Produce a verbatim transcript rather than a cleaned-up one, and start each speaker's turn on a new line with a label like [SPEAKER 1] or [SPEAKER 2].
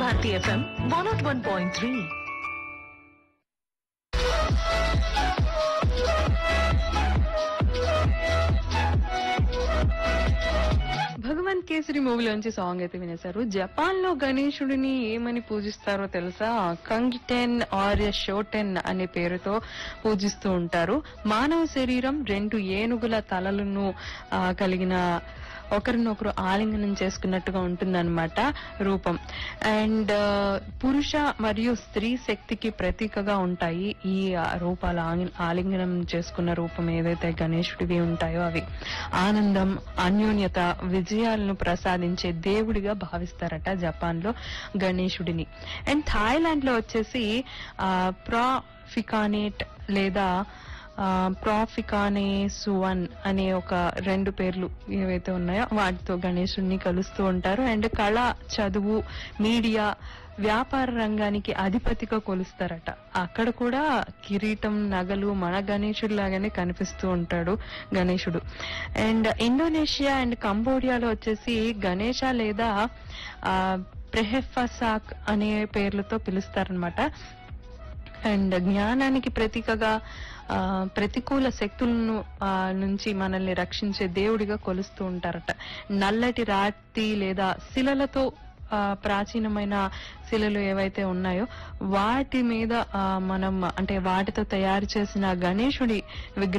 [SPEAKER 1] Bharati FM one not one point three.
[SPEAKER 2] Bhagavan kesari మూవీలోంచి song అయితే వినేశారు. Japan లో గణేశుడిని ఏమని పూజిస్తారో తెలుసా? కంగిటెన్ ఆర్ షోటెన్ అనే పేరుతో పూజిస్తూ ఉంటారు. మానవ శరీరం రెండు ఏనుగుల తలలను ఆ, కలిగిన ఒకరినొకరు ఆలింగనం చేసుకున్నట్టుగా ఉంటుందన్నమాట రూపం. అండ్ పురుష మరియు స్త్రీ శక్తికి ప్రతీకగా ఉంటాయి ఈ ఆ, రూపాలు. ఆలి- ఆలింగనం చేసుకున్న రూపం ఏదైతే గణేశుడివి ఉంటాయో అవి ఆనందం, అన్యోన్యత, విజయాలను ప్రసాదించే దేవుడిగా భావిస్తారట జపాన్ లో గణేశుడిని. అండ్ థాయిలాండ్ లో వచ్చేసి ఆ ప్రాఫికానేట్ లేదా ప్రాఫికానే సువన్ అనే ఒక రెండు పేర్లు ఏవైతే ఉన్నాయో వాటితో గణేశుడిని కలుస్తూ ఉంటారు. అండ్ కళ, చదువు, మీడియా, వ్యాపార రంగానికి అధిపతిగా కొలుస్తారట. అక్కడ కూడా కిరీటం, నగలు మన గణేశుడు లాగానే కనిపిస్తూ ఉంటాడు గణేశుడు. అండ్ ఇండోనేషియా అండ్ కంబోడియాలో వచ్చేసి గణేశ లేదా ప్రెహెఫసాక్ అనే పేర్లతో పిలుస్తారనమాట. అండ్ జ్ఞానానికి ప్రతీకగా ఆ ప్రతికూల శక్తులను ఆ నుంచి మనల్ని రక్షించే దేవుడిగా కొలుస్తూ ఉంటారట. నల్లటి రాతి లేదా శిలలతో ఆ ప్రాచీనమైన శిలలు ఏవైతే ఉన్నాయో వాటి మీద ఆ మనం అంటే వాటితో తయారు చేసిన గణేశుడి విగ్రహం